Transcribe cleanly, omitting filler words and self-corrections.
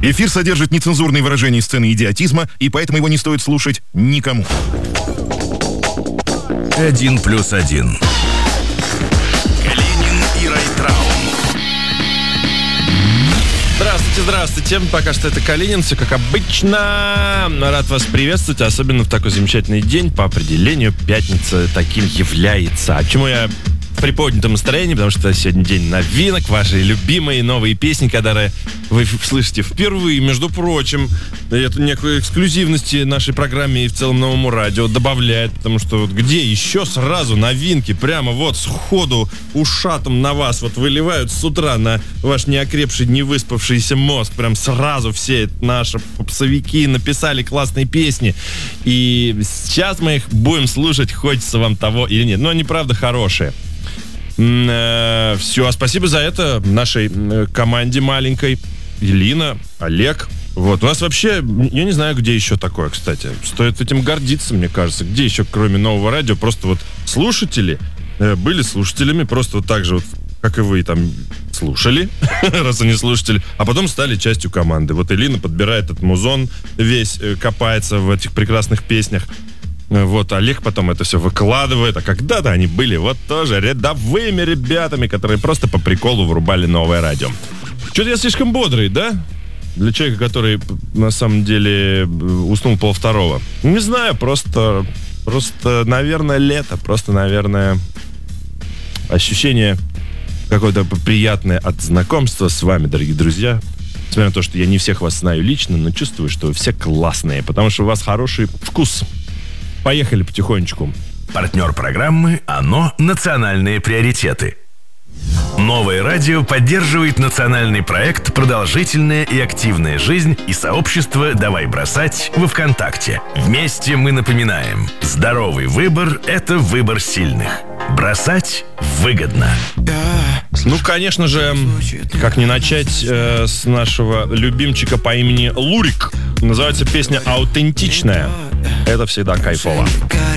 Эфир содержит нецензурные выражения и сцены идиотизма, и поэтому его не стоит слушать никому. 1+1. Калинин и Райтрау. Здравствуйте. Пока что это Калинин, все как обычно. Рад вас приветствовать, особенно в такой замечательный день. По определению, пятница таким является. А почему я в приподнятом настроении? Потому что сегодня день новинок, ваши любимые новые песни, которые вы слышите впервые. Между прочим, это некую эксклюзивности нашей программе и в целом новому радио добавляет. Потому что вот где еще сразу новинки прямо вот сходу ушатом на вас вот выливают с утра на ваш неокрепший, не выспавшийся мозг. Прям сразу все наши попсовики написали классные песни. И сейчас мы их будем слушать, хочется вам того или нет. Но они правда хорошие. Все, спасибо за это нашей команде маленькой. Елена, Олег. Вот, у нас вообще, я не знаю, где еще такое, кстати. Стоит этим гордиться, мне кажется. Где еще, кроме нового радио, просто вот слушатели были слушателями, просто вот так же вот, как и вы там слушали, раз они слушатели, а потом стали частью команды. Вот Элина подбирает этот музон, весь копается в этих прекрасных песнях. Вот, Олег потом это все выкладывает. А когда-то они были вот тоже рядовыми ребятами, которые просто по приколу врубали новое радио. Что-то я слишком бодрый, да? Для человека, который на самом деле уснул 1:30. Не знаю, просто, наверное, лето. Просто, наверное, ощущение какое-то приятное от знакомства с вами, дорогие друзья. Несмотря на то, что я не всех вас знаю лично, но чувствую, что вы все классные, потому что у вас хороший вкус. Поехали потихонечку. Партнер программы «ОНО. Национальные приоритеты». Новое радио поддерживает национальный проект «Продолжительная и активная жизнь» и сообщество «Давай бросать» во ВКонтакте. Вместе мы напоминаем: здоровый выбор – это выбор сильных. Бросать выгодно. Ну, конечно же, как не начать с нашего любимчика по имени Лурик. Называется песня «Аутентичная». Это всегда кайфово.